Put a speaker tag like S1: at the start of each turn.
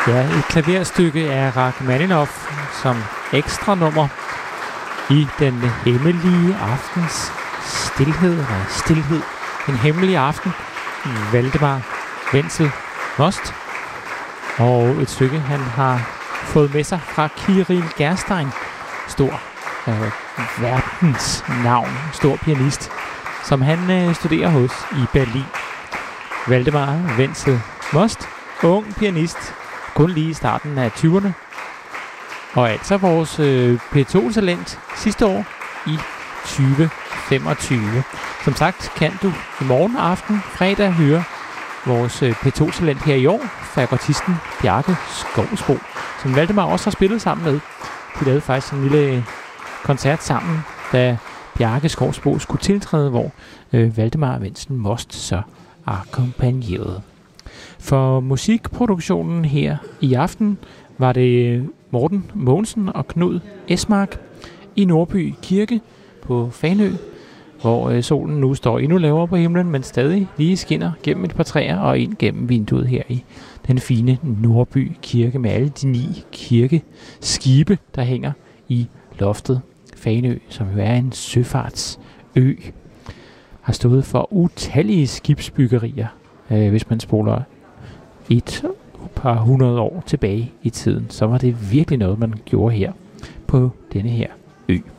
S1: Ja, et klaverstykke af Rachmaninoff som ekstra nummer i den hemmelige aftens stilhed. En hemmelig aften. Valdemar Wenzel Most. Og et stykke, han har fået med sig fra Kirill Gerstein. Stor verdens navn, stor pianist, som han studerer hos i Berlin. Valdemar Wenzel Most, ung pianist, kun lige i starten af 20'erne. Og altså vores P2-talent sidste år i 2025. Som sagt kan du i morgen aften, fredag, høre vores P2-talent her i år, fagotisten Bjarke Skovsbo, som Valdemar også har spillet sammen med. De lavede faktisk en lille koncert sammen, da Bjarke Skovsbo skulle tiltræde, hvor Valdemar Wenzel Most så akkompagnerede. For musikproduktionen her i aften var det Morten Mogensen og Knud Esmark i Nordby Kirke på Fanø, hvor solen nu står endnu lavere på himlen, men stadig lige skinner gennem et par træer og ind gennem vinduet her i den fine Nordby Kirke med alle de 9 kirkeskibe, der hænger i loftet. Fanø, som jo er en søfartsø, har stået for utallige skibsbyggerier, hvis man spoler et par 100 år tilbage i tiden. Så var det virkelig noget, man gjorde her på denne her ø.